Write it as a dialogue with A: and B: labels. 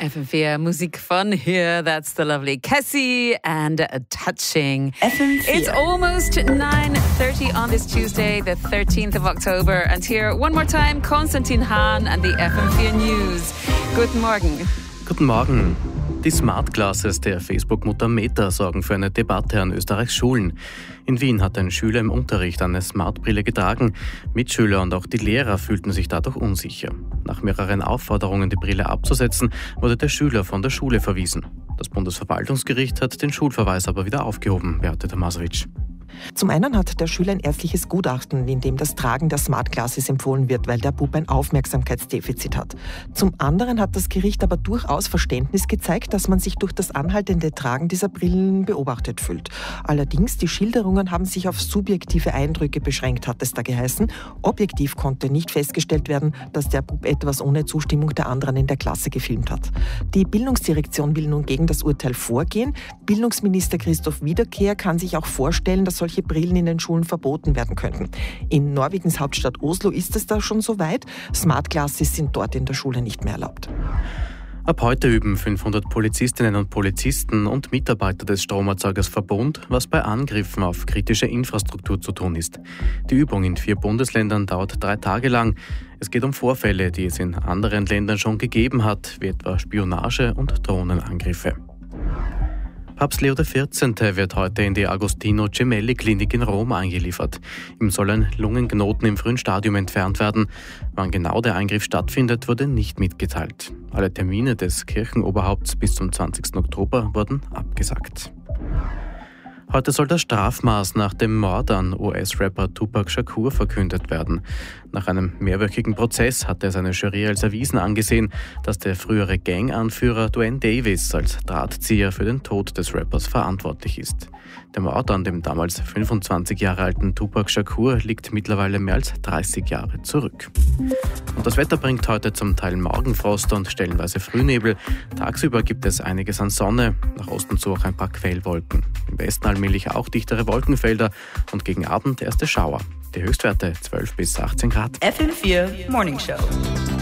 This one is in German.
A: FM4 Musik von Here, that's the lovely Cassie and Touching.
B: FM4.
A: It's almost 9:30 on this Tuesday, the 13th of October. And here, one more time, Konstantin Hahn and the FM4 News. Guten Morgen.
C: Guten Morgen. Die Smart Classes der Facebook-Mutter Meta sorgen für eine Debatte an Österreichs Schulen. In Wien hat ein Schüler im Unterricht eine Smartbrille getragen. Mitschüler und auch die Lehrer fühlten sich dadurch unsicher. Nach mehreren Aufforderungen, die Brille abzusetzen, wurde der Schüler von der Schule verwiesen. Das Bundesverwaltungsgericht hat den Schulverweis aber wieder aufgehoben, Beate Tomasovic.
B: Zum einen hat der Schüler ein ärztliches Gutachten, in dem das Tragen der Smart Glasses empfohlen wird, weil der Bub ein Aufmerksamkeitsdefizit hat. Zum anderen hat das Gericht aber durchaus Verständnis gezeigt, dass man sich durch das anhaltende Tragen dieser Brillen beobachtet fühlt. Allerdings, die Schilderungen haben sich auf subjektive Eindrücke beschränkt, hat es da geheißen. Objektiv konnte nicht festgestellt werden, dass der Bub etwas ohne Zustimmung der anderen in der Klasse gefilmt hat. Die Bildungsdirektion will nun gegen das Urteil vorgehen. Bildungsminister Christoph Wiederkehr kann sich auch vorstellen, dass solche Brillen in den Schulen verboten werden könnten. In Norwegens Hauptstadt Oslo ist es da schon soweit. Smart Glasses sind dort in der Schule nicht mehr erlaubt.
C: Ab heute üben 500 Polizistinnen und Polizisten und Mitarbeiter des Stromerzeugers Verbund, was bei Angriffen auf kritische Infrastruktur zu tun ist. Die Übung in 4 Bundesländern dauert 3 Tage lang. Es geht um Vorfälle, die es in anderen Ländern schon gegeben hat, wie etwa Spionage und Drohnenangriffe. Papst Leo XIV. Wird heute in die Agostino Gemelli Klinik in Rom eingeliefert. Ihm soll ein Lungenknoten im frühen Stadium entfernt werden. Wann genau der Eingriff stattfindet, wurde nicht mitgeteilt. Alle Termine des Kirchenoberhaupts bis zum 20. Oktober wurden abgesagt. Heute soll das Strafmaß nach dem Mord an US-Rapper Tupac Shakur verkündet werden. Nach einem mehrwöchigen Prozess hat er seine Jury als erwiesen angesehen, dass der frühere Gang-Anführer Duane Davis als Drahtzieher für den Tod des Rappers verantwortlich ist. Der Mord an dem damals 25 Jahre alten Tupac Shakur liegt mittlerweile mehr als 30 Jahre zurück. Und das Wetter bringt heute zum Teil Morgenfrost und stellenweise Frühnebel. Tagsüber gibt es einiges an Sonne, nach Osten zu auch ein paar Quellwolken. Im Westen allmählich auch dichtere Wolkenfelder und gegen Abend erste Schauer. Die Höchstwerte 12 bis 18 Grad.
D: FM4 Morning Show.